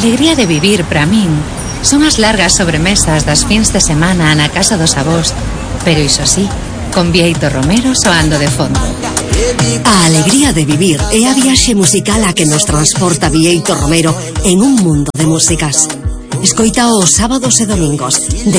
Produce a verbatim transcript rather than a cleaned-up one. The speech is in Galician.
alegría de vivir, para min, son as largas sobremesas das fins de semana na casa dos avós, pero iso sí, con Bieito Romero soando de fondo. A alegría de vivir é a viaxe musical a que nos transporta Bieito Romero en un mundo de músicas. Escoita os sábados e domingos de